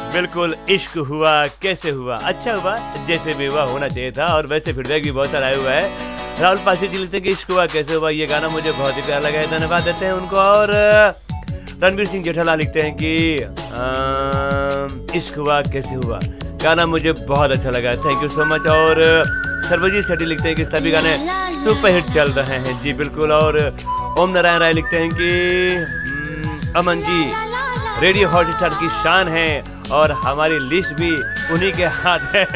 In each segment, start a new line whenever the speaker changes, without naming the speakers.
बिल्कुल इश्क हुआ कैसे हुआ, अच्छा हुआ जैसे भी हुआ होना चाहिए था। और वैसे फीडबैक भी बहुत सारा आया हुआ है। राहुल पासी जी लिखते हैं कि इश्क हुआ कैसे हुआ, ये गाना मुझे बहुत ही प्यारा लगा है, धन्यवाद देते हैं उनको। और रणवीर सिंह जेठालाल लिखते हैं कि इश्क हुआ कैसे हुआ गाना मुझे बहुत अच्छा लगा, थैंक यू सो मच। और सर्वजीत सेठी लिखते हैं कि सभी गाने सुपरहिट चल रहे हैं, जी बिल्कुल। और ओम नारायण राय लिखते हैं कि अमन जी रेडियो हॉटस्टार की शान है और हमारी लिस्ट भी उन्हीं के हाथ है।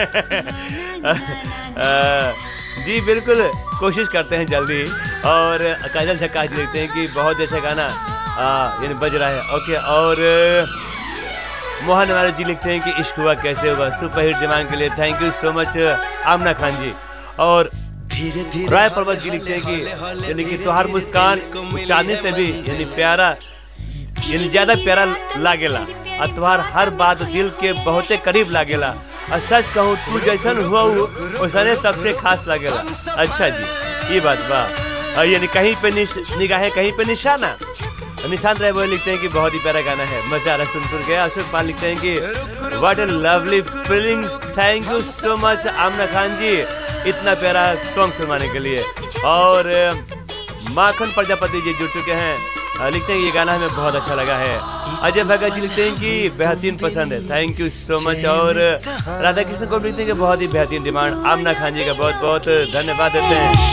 जी बिल्कुल, कोशिश करते हैं जल्दी। और काजल झक्का जी लिखते हैं कि बहुत अच्छा गाना यानी बज रहा है, ओके। और मोहन नारायण जी लिखते हैं कि इश्क हुआ कैसे हुआ सुपरहिट दिमाग के लिए, थैंक यू सो मच आमना खान जी। और राय पर्वत जी लिखते हैं कि यानी कि तुहार मुस्कान चांदनी से भी यानी प्यारा यानी ज्यादा प्यारा लागेला और तुहार हर बात दिल के बहुते करीब लागेला और सच कहूँ तू जैसन हुआ वैसने सबसे खास लागेला। अच्छा जी, ये बात बा यानी कहीं पे निगाहें कहीं पे निशाना। निशांत राय वो लिखते हैं कि बहुत ही प्यारा गाना है, मजा आ रहा सुन के। अशोक पाल लिखते हैं कि what A lovely feeling, thank you so much आमना खान जी इतना प्यारा सॉन्ग सुनवाने के लिए। और माखन प्रजापति जी जुड़ चुके हैं, लिखते हैं ये गाना हमें बहुत अच्छा लगा है। अजय भगत जी लिखते हैं कि बेहतरीन पसंद है, थैंक यू सो मच। और राधा कृष्ण को लिखते हैं कि बहुत ही बेहतरीन डिमांड, आमना खान जी का बहुत बहुत धन्यवाद देते हैं।